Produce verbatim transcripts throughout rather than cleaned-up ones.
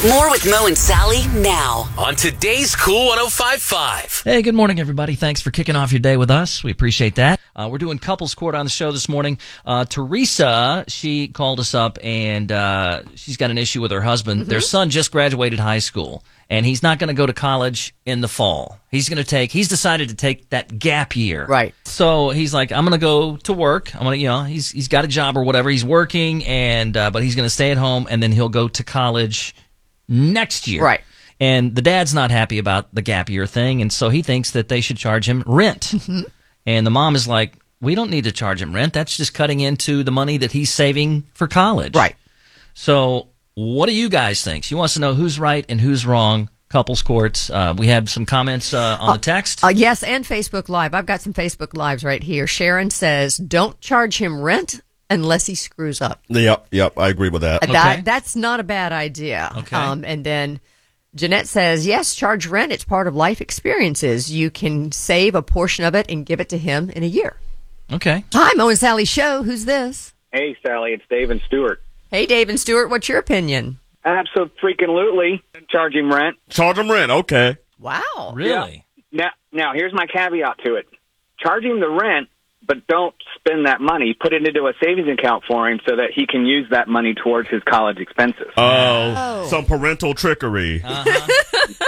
More with Mo and Sally now on today's Cool one oh five point five. Hey, good morning, everybody. Thanks for kicking off your day with us. We appreciate that. Uh, we're doing couples court on the show this morning. Uh, Teresa, she called us up, and uh, she's got an issue with her husband. Mm-hmm. Their son just graduated high school, and he's not going to go to college in the fall. He's going to take, he's decided to take that gap year. Right. So he's like, I'm going to go to work. I'm going to, you know, he's he's got a job or whatever. He's working, and uh, but he's going to stay at home, and then he'll go to college next year. Right. And the dad's not happy about the gap year thing, and so he thinks that they should charge him rent. Mm-hmm. And the mom is like, we don't need to charge him rent. That's just cutting into the money that he's saving for college. Right. So what do you guys think? She wants to know who's right and who's wrong. Couples courts. Uh, we have some comments uh, on uh, the text. Uh, yes, and Facebook Live. I've got some Facebook Lives right here. Sharon says, don't charge him rent unless he screws up. Yep, yep, I agree with that. Uh, Okay. that that's not a bad idea. Okay. Um, and then Jeanette says, yes, charge rent. It's part of life experiences. You can save a portion of it and give it to him in a year. Okay. Hi, Mo and Sally Show. Who's this? Hey, Sally, it's Dave and Stewart. Hey, Dave and Stewart. What's your opinion? Absolutely. Charge him rent. Charge him rent, okay. Wow. Really? Now, now, here's my caveat to it. Charge him the rent, but don't spend that money. Put it into a savings account for him so that he can use that money towards his college expenses. Oh, Oh. some parental trickery. Uh-huh.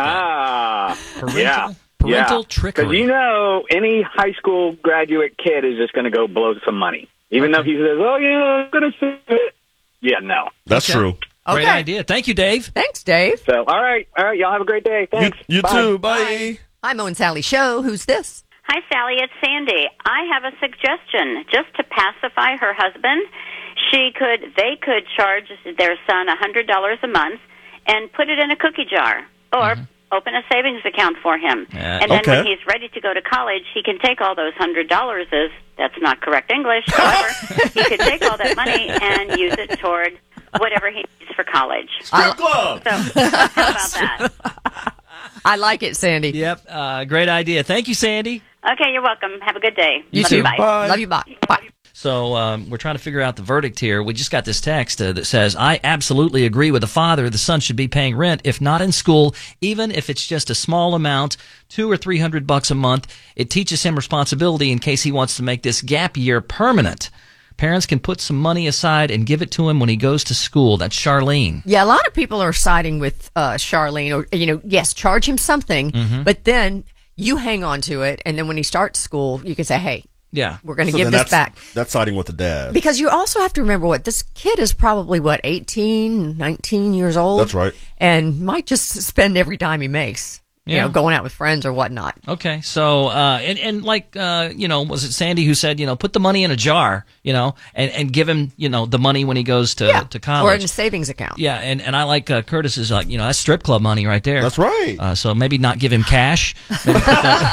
Ah, Parental, yeah. parental yeah. trickery. Because you know, any high school graduate kid is just going to go blow some money. Even though he says, oh, yeah, I'm going to save it. Yeah, no. That's Okay. true. Great Okay. idea. Thank you, Dave. Thanks, Dave. So, all right. All right. Y'all have a great day. You, Thanks. you Bye. too, bye. Hi, Mo and Sally Show. Who's this? Hi, Sally. It's Sandy. I have a suggestion. Just to pacify her husband, she could, they could charge their son a hundred dollars a month and put it in a cookie jar, or Mm-hmm. open a savings account for him. Yeah. And then Okay. when he's ready to go to college, he can take all those hundred dollars. Is that's not correct English. However, he could take all that money and use it toward whatever he needs for college. Strip club. So, how about that? I like it, Sandy. Yep. Uh, great idea. Thank you, Sandy. Okay, you're welcome. Have a good day. You Love too. You, bye. Bye. Love you. Bye. Bye. So um, we're trying to figure out the verdict here. We just got this text uh, that says, I absolutely agree with the father. The son should be paying rent, if not in school, even if it's just a small amount, two or three hundred bucks a month. It teaches him responsibility in case he wants to make this gap year permanent. Parents can put some money aside and give it to him when he goes to school. That's Charlene. Yeah, a lot of people are siding with uh, Charlene, or, you know, yes, charge him something, Mm-hmm. but then you hang on to it, and then when he starts school, you can say, hey, Yeah. we're going to So give then this that's, back. That's siding with the dad. Because you also have to remember what, this kid is probably, what, eighteen, nineteen years old? That's right. And might just spend every dime he makes, you Yeah. know, going out with friends or whatnot. Okay, so uh, and and like uh, you know, was it Sandy who said, you know, put the money in a jar, you know, and, and give him, you know, the money when he goes to Yeah, to or college. in a savings account. Yeah, and, and I like uh, Curtis's, like, you know, that's strip club money right there. That's right. Uh, so maybe not give him cash, maybe put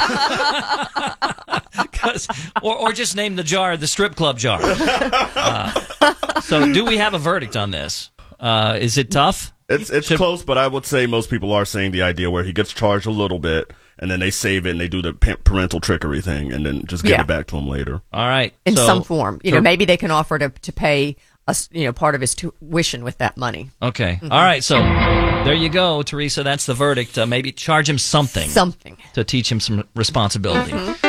that- 'Cause- or or just name the jar the strip club jar. Uh, so do we have a verdict on this? Uh, is it tough? It's it's Should- close, but I would say most people are saying the idea where he gets charged a little bit, and then they save it and they do the pa- parental trickery thing, and then just give Yeah. it back to him later. All right, In so- some form. You so- know, maybe they can offer to, to pay us, you know, part of his tuition with that money. Okay, all right. So there you go, Teresa. That's the verdict. Uh, maybe charge him something Something. to teach him some responsibility.